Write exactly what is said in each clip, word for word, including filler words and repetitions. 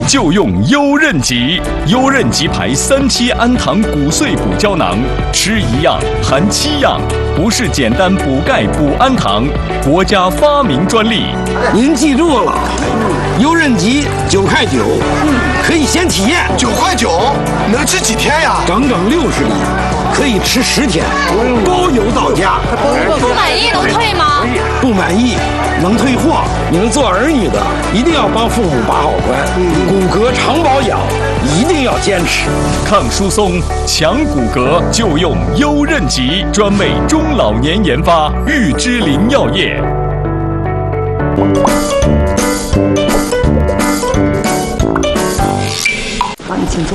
就用优韧吉，优韧吉牌三七氨糖骨碎补胶囊，吃一样含七样，不是简单补钙补氨糖，国家发明专利。 您记住了，优韧吉九块九，可以先体验。 九块九能吃几天呀？ 整整六十粒，可以吃十天，包邮到家。 不满意能退吗？ 不满意能退货。你们做儿女的一定要帮父母把好关，骨骼常保养一定要坚持。 抗疏松、强骨骼就用优韧吉，专为中老年研发，玉芝林药业。 好，你请坐。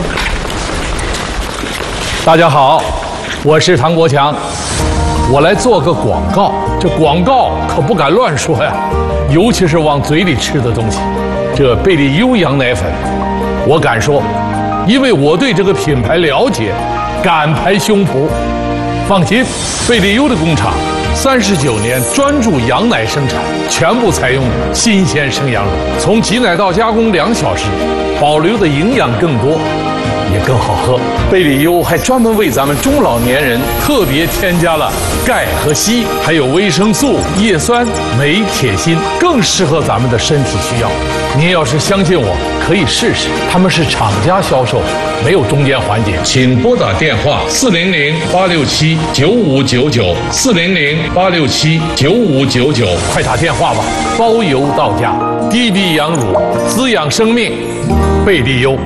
大家好，我是唐国强，我来做个广告。这广告可不敢乱说呀，尤其是往嘴里吃的东西。这贝利优羊奶粉，我敢说，因为我对这个品牌了解，敢拍胸脯。放心，贝利优的工厂三十九年专注羊奶生产，全部采用新鲜生羊乳，从挤奶到加工两小时，保留的营养更多，也更好喝。贝利优还专门为咱们中老年人特别添加了钙和硒，还有维生素、叶酸、镁、铁、锌，更适合咱们的身体需要。您要是相信我，可以试试。他们是厂家销售，没有中间环节。请拨打电话四零零八六七九五九九四零零八六七九五九九，快打电话吧，包邮到家。低低羊乳，滋养生命，贝利优。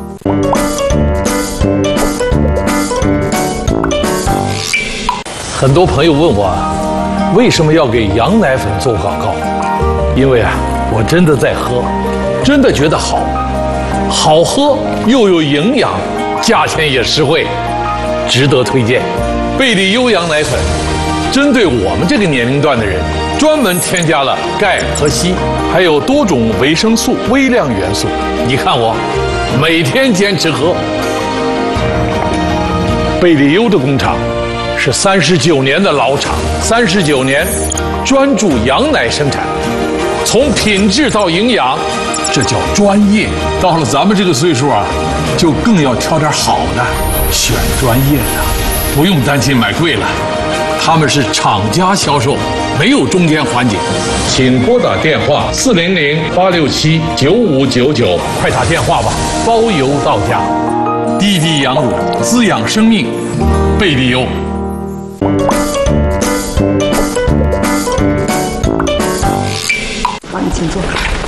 很多朋友问我，为什么要给羊奶粉做广告？因为啊，我真的在喝，真的觉得好，好喝又有营养，价钱也实惠，值得推荐。贝利优羊奶粉针对我们这个年龄段的人，专门添加了钙和硒，还有多种维生素、微量元素。你看我每天坚持喝。贝利优的工厂是三十九年的老厂，三十九年专注羊奶生产，从品质到营养，这叫专业。到了咱们这个岁数啊，就更要挑点好的，选专业的，不用担心买贵了。他们是厂家销售，没有中间环节。请拨打电话四零零八六七九五九九，快打电话吧，包邮到家。低低羊乳，滋养生命，贝利优。 好，你请坐。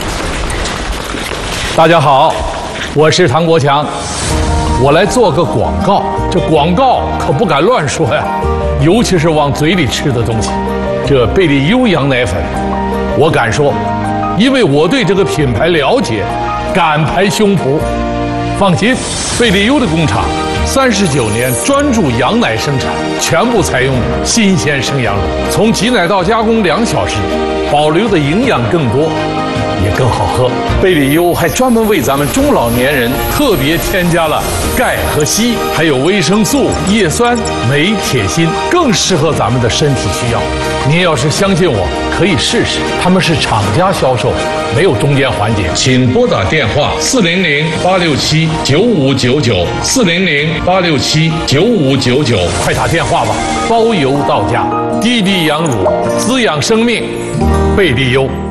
大家好，我是唐国强，我来做个广告。这广告可不敢乱说呀，尤其是往嘴里吃的东西。这贝利优羊奶粉，我敢说，因为我对这个品牌了解，敢拍胸脯。放心，贝利优的工厂三十九年专注羊奶生产，全部采用新鲜生羊乳，从挤奶到加工两小时，保留的营养更多，也更好喝。贝利优还专门为咱们中老年人特别添加了钙和硒，还有维生素、叶酸、镁、铁、锌，更适合咱们的身体需要。您要是相信我，可以试试。他们是厂家销售，没有中间环节。请拨打电话四零零八六七九五九九四零零八六七九五九九，快打电话吧，包邮到家。低低羊乳，滋养生命，贝利优。